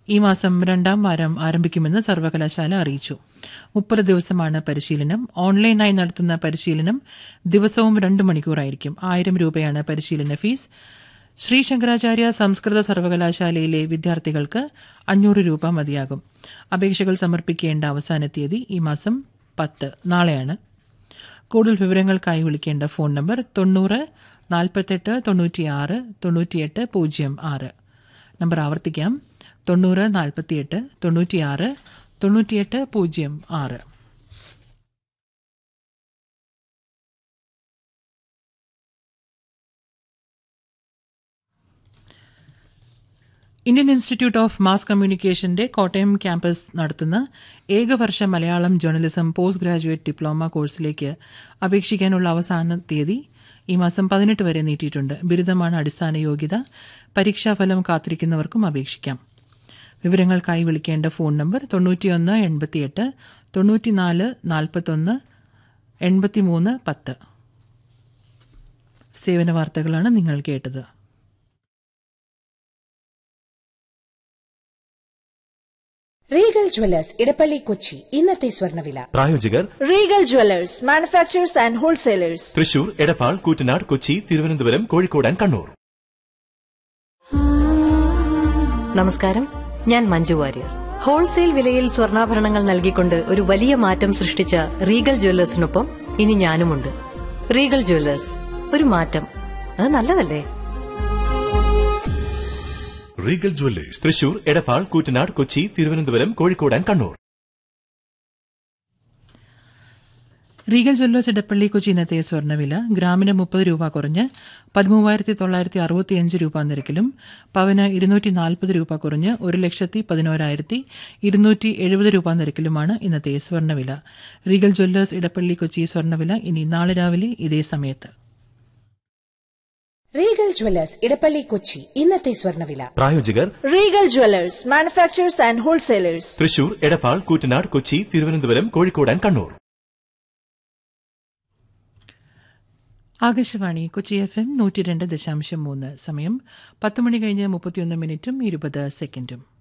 ഈ മാസം 2-ാം വാരം ആരംഭിക്കുമെന്ന് സർവകലാശാല അറിയിച്ചു. 30 ദിവസമാണ് പരിശീലനം. ഓൺലൈനായി നടത്തുന്ന പരിശീലനം ദിവസവും 2 മണിക്കൂറായിരിക്കും. 1000 രൂപയാണ് പരിശീലന ഫീസ്. ശ്രീ ശങ്കരാചാര്യ സംസ്കൃത സർവകലാശാലയിലെ വിദ്യാർത്ഥികൾക്ക് 500 രൂപ മതിയാകും. അപേക്ഷകൾ സമർപ്പിക്കേണ്ട അവസാന തീയതി ഈ മാസം 10 നാളെയാണ്. കൂടുതൽ വിവരങ്ങൾക്കായി വിളിക്കേണ്ട ഫോൺ നമ്പർ 90 48 96 98 06. നമ്പർ ആവർത്തിക്കാം, 90 48 96 98 06. Indian institute of mass കമ്മ്യൂണിക്കേഷന്റെ Kottayam campus നടത്തുന്ന ഏകവർഷ Malayalam journalism post graduate diploma കോഴ്സിലേക്ക് അപേക്ഷിക്കാനുള്ള അവസാന തീയതി ഈ മാസം 18 വരെ നീട്ടിയിട്ടുണ്ട്. ബിരുദമാണ് അടിസ്ഥാന യോഗ്യത. പരീക്ഷാഫലം കാത്തിരിക്കുന്നവർക്കും അപേക്ഷിക്കാം. വിവരങ്ങൾക്കായി വിളിക്കേണ്ട ഫോൺ നമ്പർ 91 88 94 41 83 10. സേവന വാർത്തകളാണ് നിങ്ങൾ കേട്ടത്. റീഗൽ ജ്വല്ലേഴ്സ് ഇടപ്പള്ളി കൊച്ചി ഇന്നത്തെ സ്വർണ്ണവില. പ്രായോജകർ Regal Jewellers manufacturers and wholesalers, Thrissur, Edappal, Koottanad, Kochi, Thiruvananthapuram, Kozhikode and Kannur. നമസ്കാരം, ഞാൻ മഞ്ജു വാര്യർ. ഹോൾസെയിൽ വിലയിൽ സ്വർണ്ണാഭരണങ്ങൾ നൽകിക്കൊണ്ട് ഒരു വലിയ മാറ്റം സൃഷ്ടിച്ച റീഗൽ ജ്വല്ലേഴ്സിനൊപ്പം ഇനി ഞാനുമുണ്ട്. റീഗൽ ജ്വല്ലേഴ്സ്, ഒരു മാറ്റം, അത് നല്ലതല്ലേ? Regal Jewellers, Thrissur, Edappal, Koottanad, Kochi, Thiruvananthapuram, Kozhikode and Kannur. Regal Jewellers Edappally Kochi ഇന്നത്തെ സ്വർണ്ണവില ഗ്രാമിന് 30 രൂപ കുറഞ്ഞ് 13,965 രൂപ നിരക്കിലും പവന് 240 രൂപ കുറഞ്ഞ് 1,11,270 രൂപ നിരക്കിലുമാണ് ഇന്നത്തെ സ്വർണ്ണവില. റീഗൽ ജ്വല്ലേഴ്സ് ഇടപ്പള്ളി കൊച്ചി സ്വർണ്ണവില ഇനി നാളെ രാവിലെ ഇതേ സമയത്ത്. റീഗൽ ജ്വല്ലേഴ്സ് ഇടപ്പള്ളി കൊച്ചി ഇന്നത്തെ സ്വർണ്ണവില. പ്രായോജകർ Regal Jewellers manufacturers and wholesalers, Thrissur, Edappal, Koottanad, Kochi, Thiruvananthapuram, Kozhikode and Kannur. Akashvani Kochi FM 102.3. സമയം 10 മണി കഴിഞ്ഞ് 31 മിനിറ്റും 20 സെക്കൻഡും.